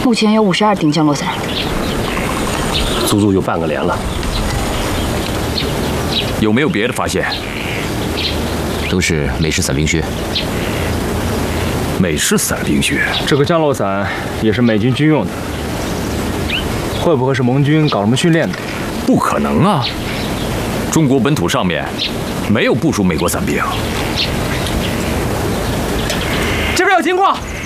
目前有52顶降落伞， 足足有半个连了。 有没有别的发现？ 都是美式伞兵靴。 美式伞兵靴， 这个降落伞也是美军军用的，会不会是盟军搞什么训练的？ 不可能啊！中国本土上面没有部署美国伞兵。 这边有情况。